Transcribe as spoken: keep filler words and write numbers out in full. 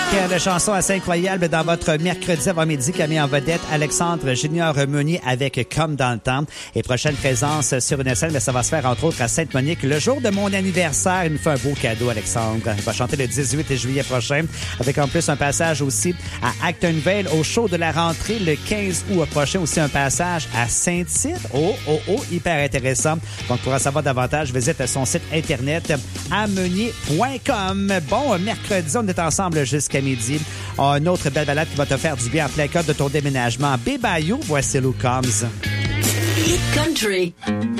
De chansons assez incroyables dans votre mercredi avant-midi qui a mis en vedette Alexandre Junior Meunier avec Comme dans le temps. Et prochaine présence sur une scène, mais ça va se faire entre autres à Sainte-Monique. Le jour de mon anniversaire, il nous fait un beau cadeau, Alexandre. Il va chanter le dix-huit juillet prochain avec en plus un passage aussi à Actonville au show de la rentrée le quinze août prochain. Aussi un passage à Saint-Tite. Oh, oh, oh, hyper intéressant. Donc pour en savoir davantage, visite son site internet ameunier point com. Bon, mercredi, on est ensemble jusqu'à midi. Une autre belle balade qui va te faire du bien en plein cadre de ton déménagement. Bébayou, voici Lou Combs. Hit Country.